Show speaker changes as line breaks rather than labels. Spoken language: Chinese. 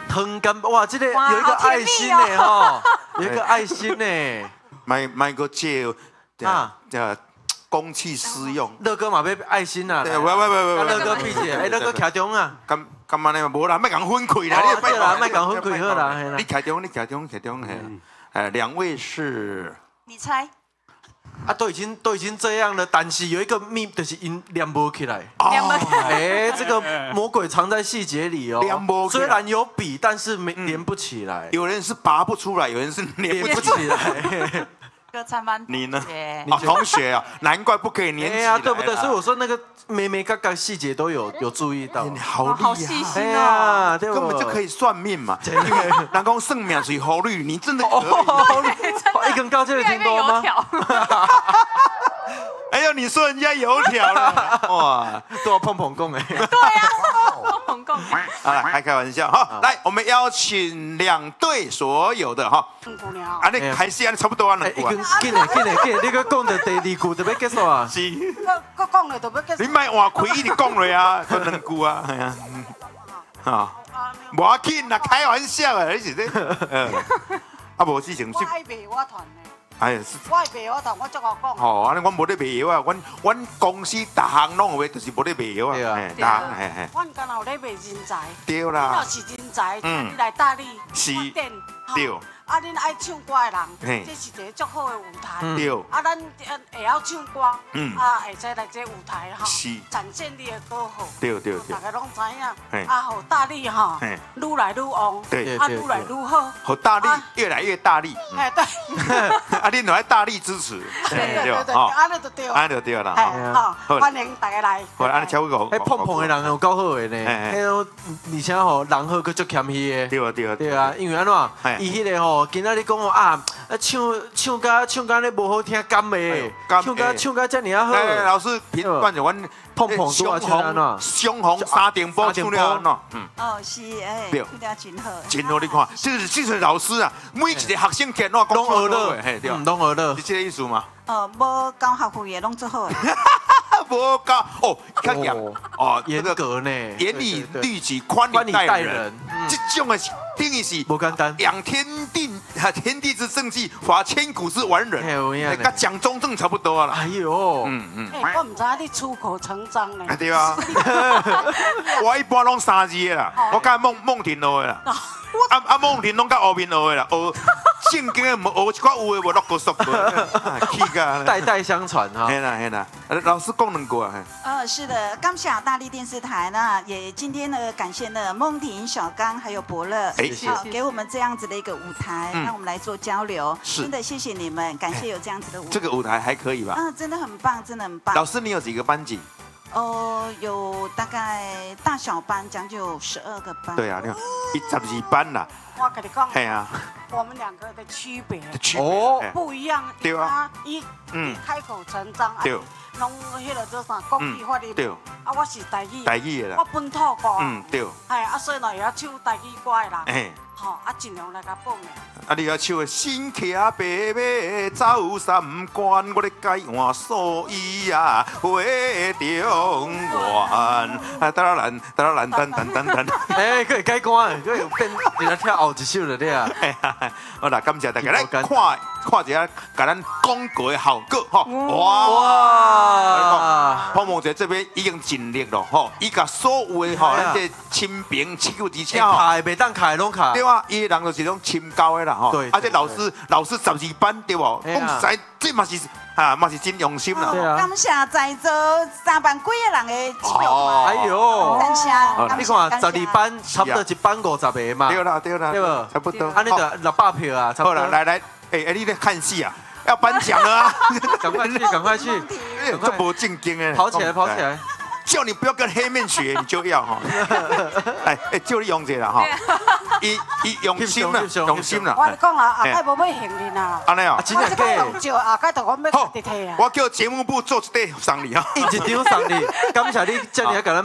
藤干哇，这个有一个爱心呢哈，有一个爱心呢。
买个借公器私用。
乐哥嘛要爱心啊！
对，喂，
乐哥闭嘴，乐哥徛中啊！
干嘛呢？无啦，莫讲分开啦，
你对啦，莫讲分开好啦，
你徛中，两位是？
你猜？
啊，都已经这样了，但是有一个秘，就是因连不起来。
哦，
这个魔鬼藏在细节里哦。
连不起来。
虽然有笔，但是连不起来。
有人是拔不出来，有人是连不起
来。
歌唱班
你呢？同学啊，难怪不可以连起来。
对不对？所以我说那个每个细节都有注意到。
你好厉害，
好细心哦，
根本就可以算命嘛。因为人讲算命是好率，你真的可以。
一根高这个听多吗？
哎呦，你说人家油条了，哇，
都要碰碰讲哎。
对呀，碰碰讲。
好了，开玩笑哈。来，我们邀请两队所有的哈。啊，你开始啊，差不多啊，两句啊。
紧嘞，你个讲到第二句就要结束啊。
是。
我讲了就要结束。
你莫换开一直讲落啊，讲两句啊，系啊。啊，无要紧啦，开玩笑啊，你是这。啊，无事情。
我爱卖我团的。
哎呀，
我爱卖我团，我足好讲。
哦，安尼我无咧卖药啊，阮公司逐项拢有诶，就是无咧卖药啊，逐项嘿。
阮敢若有咧卖人才。
对啦。
若是人才，你来大理发展。
对。
啊，恁爱唱歌的人，这是一个足好的舞台。
对。
啊，咱会晓唱歌，啊，会使来这舞台哈，展现你的歌好。
对。
大家拢知影，啊，好大力哈，愈来愈旺，
对，
啊，愈来愈好。
好大力，越来越大力。
哎，对。
啊，恁来大力支持。
对，安尼就对。
安尼就对啦。
好，欢迎大家来。
好，安尼超过讲。
迄碰碰的人有够好的呢，迄而且吼人好，佮足谦虚的。
对
啊，因为安怎？伊迄个吼。今仔日讲哦啊，唱甲咧无好听，甘的，唱甲遮尔好。
老师评判就阮
碰碰多啊，唱安怎？
相逢三点半唱了安怎？
哦，是哎，
对，
唱了真好。
真好，你看，这是老师啊，每一个学生讲拢讲
学乐，
对，
拢学乐，
是这个意思吗？
无教学费的拢做好。
无教哦，较严哦，
严格呢，
严以律己，宽以待人。这种的定义是
不简单，
养天地之正气，罚千古之完人，跟蒋中正差不多啦。
哎呦，
我唔知你出口成章呢。
对啊，我一般拢三字的啦，我甲孟庭学的啦，孟庭拢甲后面学的啦，学正经的学一寡有的无落过俗的，气个
代相传哈。
嘿啦，老师讲两句啊。
是的，感谢大力电视台呢，也今天呢感谢了孟婷、小刚还有伯乐，好给我们这样子的一个舞台，让我们来做交流。真的谢谢你们，感谢有这样子的舞台。
这个舞台还可以吧？
真的很棒，真的很棒。
老师，你有几个班级？
有大概大小班将近有12个班。
对啊，你看12班啦。
我跟你讲，
嘿啊，
我们两个的区别不一样。
对啊，
一开口成章，
对，
拢迄个做啥国语法的，
对，
啊，我是台语
的啦，
我本土歌，
对，
哎，啊，所以呢，会晓唱台语歌的人，吼，啊，尽量来甲报名。
啊，你要唱新骑白马走三关，我咧改换所以啊，花中原。啊，哒啦兰，等。
哎，可以改关，可以变，你来跳后一首了对啊。
好啦，感谢大家来看一下，甲咱广告的效果吼。哇！碰碰姐这边已经尽力了吼，伊甲所有的吼，咱这亲朋戚友之间吼，
卡袂当卡拢卡。
对啊，伊人就是种亲交的啦吼。对。而且老师12班对不？讲实这嘛是真用心啦。
对啊。
感谢在座3万几个人的支持。
哎呦！
感谢。
你看12班差不多一班50个嘛。
对啦，
对不？
差不多。
安尼就600票啊，差不多。
好了，来，哎，你在看戏啊？要颁奖了啊！
赶快去！
这不正经哎！
跑起来！
叫你不要跟黑面学，你就要哈。哎，就你用这啦哈。伊用心啦。
我讲啦，后摆无要行你啦。
安尼哦，
真的假？就后摆就我要直直退啊。
我叫节目部做一块送你哈。
一张送你，感谢你，叫你甲咱